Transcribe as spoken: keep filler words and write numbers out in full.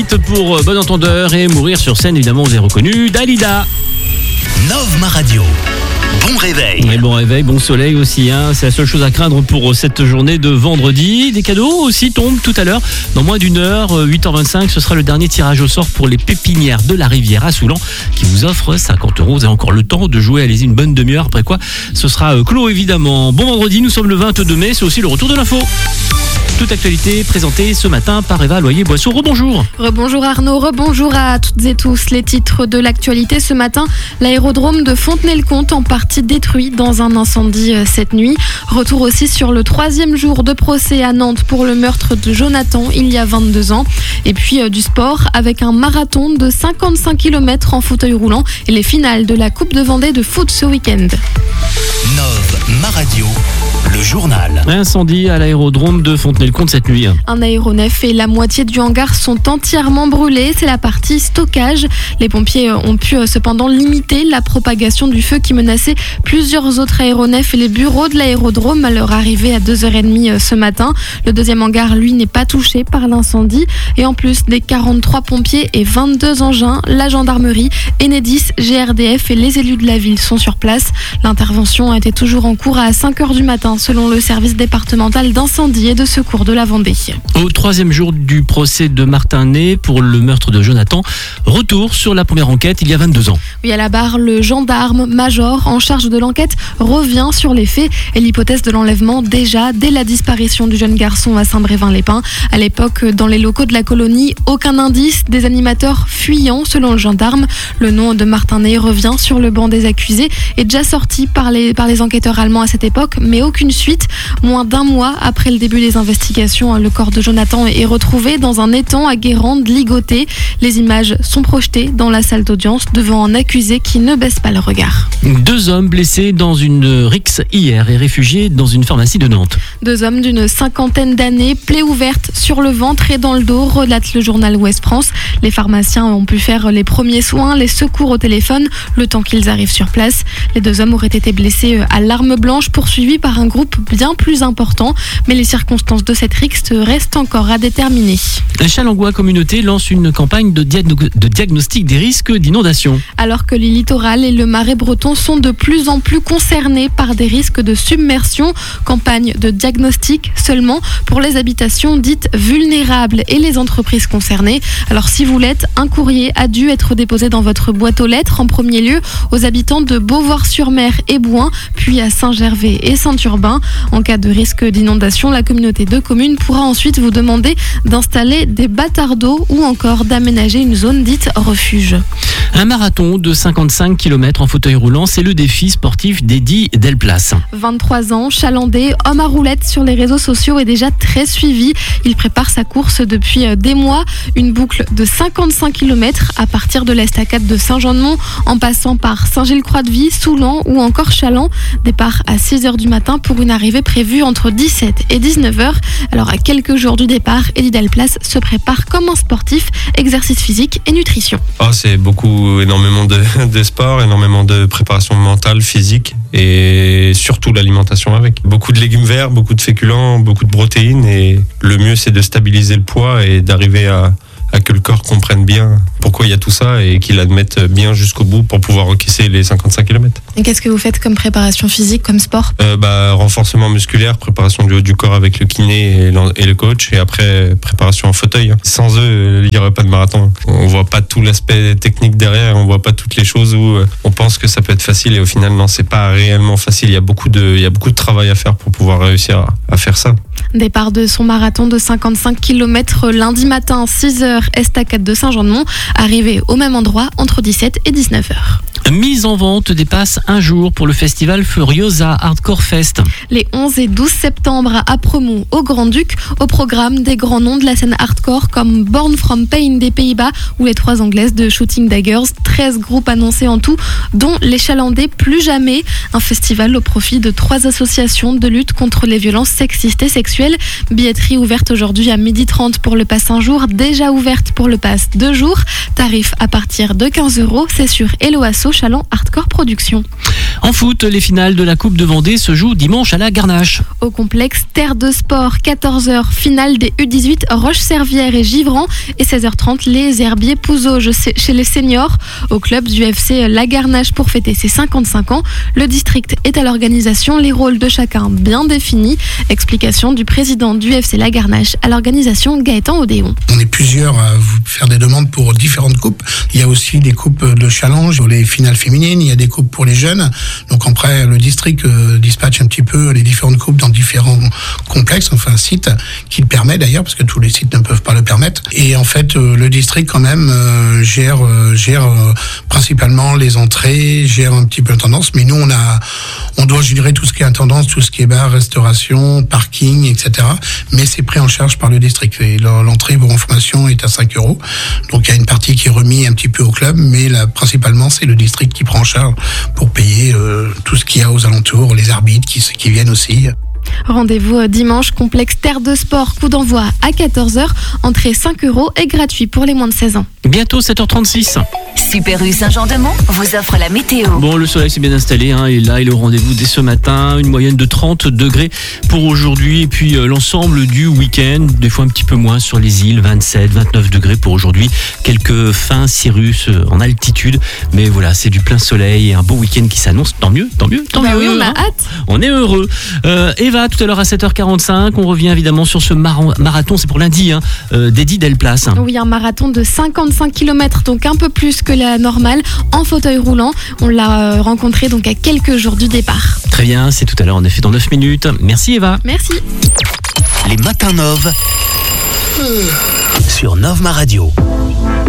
Juliette pour Bon Entendeur et Mourir sur scène, évidemment, vous avez reconnu Dalida. Nove Ma Radio. Bon réveil. Et bon réveil, bon soleil aussi, hein. C'est la seule chose à craindre pour cette journée de vendredi. Des cadeaux aussi tombent tout à l'heure. Dans moins d'une heure, huit heures vingt-cinq, ce sera le dernier tirage au sort pour les pépinières de la Rivière à Soulan qui vous offre cinquante euros. Vous avez encore le temps de jouer, allez-y, une bonne demi-heure. Après quoi, ce sera clos évidemment. Bon vendredi, nous sommes le vingt-deux mai, c'est aussi le retour de l'info. Toute actualité présentée ce matin par Eva Loyer-Boisseau. Rebonjour. Rebonjour Arnaud, rebonjour à toutes et tous. Les titres de l'actualité ce matin. L'aérodrome de Fontenay-le-Comte en partie détruit dans un incendie cette nuit. Retour aussi sur le troisième jour de procès à Nantes pour le meurtre de Jonathan il y a vingt-deux ans. Et puis euh, du sport avec un marathon de cinquante-cinq kilomètres en fauteuil roulant et les finales de la Coupe de Vendée de foot ce week-end. Nove Ma Radio, le journal. Incendie à l'aérodrome de Fontenay-le-Comte cette nuit. Un aéronef et la moitié du hangar sont entièrement brûlés. C'est la partie stockage. Les pompiers ont pu cependant limiter la propagation du feu qui menaçait plusieurs autres aéronefs et les bureaux de l'aérodrome à leur arrivée à deux heures trente ce matin. Le deuxième hangar, lui, n'est pas touché par l'incendie. Et en plus des quarante-trois pompiers et vingt-deux engins, la gendarmerie, Enedis, G R D F et les élus de la ville sont sur place. L'intervention était toujours en cours à cinq heures du matin selon le service départemental d'incendie et de secours de la Vendée. Au troisième jour du procès de Martin Ney pour le meurtre de Jonathan, retour sur la première enquête il y a vingt-deux ans. Oui, à la barre, le gendarme major en charge de l'enquête revient sur les faits et l'hypothèse de l'enlèvement déjà dès la disparition du jeune garçon à Saint-Brévin-les-Pins. À l'époque, dans les locaux de la colonie, aucun indice, des animateurs fuyants selon le gendarme. Le nom de Martin Ney revient sur le banc des accusés, est déjà sorti par les, par les enquêteurs allemands à cette époque, mais aucune suite. Moins d'un mois après le début des investigations, le corps de Jonathan est retrouvé dans un étang à Guérande, ligoté. Les images sont projetées dans la salle d'audience devant un accusé qui ne baisse pas le regard. Deux hommes blessés dans une rixe hier et réfugiés dans une pharmacie de Nantes. Deux hommes d'une cinquantaine d'années, plaies ouvertes sur le ventre et dans le dos, relate le journal Ouest France. Les pharmaciens ont pu faire les premiers soins, les secours au téléphone, le temps qu'ils arrivent sur place. Les deux hommes auraient été blessés à l'arme blanche, poursuivis par un groupe bien plus important. Mais les circonstances de cette rixe restent encore à déterminer. Challengois Communauté lance une campagne de, diagno- de diagnostic des risques d'inondation. Alors que les littorales et le marais breton sont de plus en plus concernés par des risques de submersion, campagne de diagnostic seulement pour les habitations dites vulnérables et les entreprises concernées. Alors si vous l'êtes, un courrier a dû être déposé dans votre boîte aux lettres en premier lieu aux habitants de Beauvoir-sur-Mer et Bouin, puis à Saint-Gervais et Saint-Urbain. En cas de risque d'inondation, la communauté de communes pourra ensuite vous demander d'installer des batards d'eau ou encore d'aménager une zone dite refuge. Un marathon de cinquante-cinq kilomètres en fauteuil roulant, c'est le défi sportif d'Eddy Delplace. vingt-trois ans, chalandais, homme à roulette sur les réseaux sociaux est déjà très suivi. Il prépare sa course depuis des mois. Une boucle de cinquante-cinq kilomètres à partir de l'estacade de Saint-Jean-de-Mont en passant par Saint-Gilles-Croix-de-Vie, Soulan ou encore Chaland. Départ à six heures du matin pour une arrivée prévue entre dix-sept et dix-neuf heures. Alors à quelques jours du départ, Eddy Delplace se prépare comme un sportif, exercice physique et nutrition. Oh, c'est beaucoup, énormément de, de sport, énormément de préparation mentale, physique et surtout l'alimentation avec. Beaucoup de légumes verts, beaucoup de féculents, beaucoup de protéines et le mieux c'est de stabiliser le poids et d'arriver à à que le corps comprenne bien pourquoi il y a tout ça et qu'il admette bien jusqu'au bout pour pouvoir encaisser les cinquante-cinq kilomètres. Et qu'est-ce que vous faites comme préparation physique, comme sport ? euh, bah, Renforcement musculaire, préparation du haut du corps avec le kiné et, et le coach et après préparation en fauteuil. Sans eux, il n'y aurait pas de marathon. On voit pas tout l'aspect technique derrière, on voit pas toutes les choses où on pense que ça peut être facile et au final non, c'est pas réellement facile. Il y a beaucoup de, il y a beaucoup de travail à faire pour pouvoir réussir à, à faire ça. Départ de son marathon de cinquante-cinq kilomètres lundi matin, six heures, estacade de Saint-Jean-de-Mont, arrivé au même endroit entre dix-sept et dix-neuf heures. Mise en vente dépasse un jour pour le festival Furiosa Hardcore Fest. Les onze et douze septembre à Apremont, au Grand-Duc, au programme des grands noms de la scène hardcore comme Born From Pain des Pays-Bas ou les trois anglaises de Shooting Daggers. treize groupes annoncés en tout, dont les Chalandais Plus Jamais, un festival au profit de trois associations de lutte contre les violences sexistes et sexuelles. Billetterie ouverte aujourd'hui à midi trente pour le pass un jour, déjà ouverte pour le pass deux jours. Tarif à partir de quinze euros, c'est sur Hello Asso Chaland Hardcore Productions. En foot, les finales de la Coupe de Vendée se jouent dimanche à la Garnache. Au complexe Terre de Sport, quatorze heures, finale des U dix-huit Roche-Servière et Givran et seize heures trente les Herbiers Pouzauges chez les seniors au club du F C La Garnache pour fêter ses cinquante-cinq ans. Le district est à l'organisation, les rôles de chacun bien définis. Explication du président du F C La Garnache à l'organisation Gaëtan Odéon. On est plusieurs à vous faire des demandes pour différentes coupes. Il y a aussi des coupes de challenge pour les finales féminines, il y a des coupes pour les jeunes. Donc après, le district euh, dispatche un petit peu les différentes coupes dans différents complexes, enfin sites, qui le permet d'ailleurs, parce que tous les sites ne peuvent pas le permettre. Et en fait, euh, le district quand même euh, gère, euh, gère euh, principalement les entrées, gère un petit peu la tendance, mais nous on a, on doit gérer tout ce qui est intendance, tout ce qui est bar, restauration, parking, et cetera. Mais c'est pris en charge par le district. Et l'entrée pour information est à cinq euros. Donc il y a une partie qui est remise un petit peu au club, mais là, principalement c'est le district qui prend en charge pour payer euh, tout ce qu'il y a aux alentours, les arbitres qui, qui viennent aussi. Rendez-vous dimanche, complexe Terre de Sport, coup d'envoi à quatorze heures, entrée cinq euros et gratuit pour les moins de seize ans. Bientôt sept heures trente-six. Super U Saint-Jean-de-Mont vous offre la météo. Bon, le soleil s'est bien installé, hein, et là, il est au rendez-vous dès ce matin. Une moyenne de trente degrés pour aujourd'hui. Et puis euh, l'ensemble du week-end, des fois un petit peu moins sur les îles, vingt-sept, vingt-neuf degrés pour aujourd'hui. Quelques fins cirrus euh, en altitude. Mais voilà, c'est du plein soleil et un beau week-end qui s'annonce. Tant mieux, tant mieux, tant Bah mieux. oui, on a hein. hâte. On est heureux. Euh, Eva, tout à l'heure à sept heures quarante-cinq, on revient évidemment sur ce mar- marathon, c'est pour lundi, hein, euh, d'Eddie Delplace. Oui, un marathon de cinquante-cinq kilomètres, donc un peu plus que la normale, en fauteuil roulant. On l'a euh, rencontré donc à quelques jours du départ. Très bien, c'est tout à l'heure en effet dans neuf minutes. Merci Eva. Merci. Les matins Nov sur Nov Ma Radio.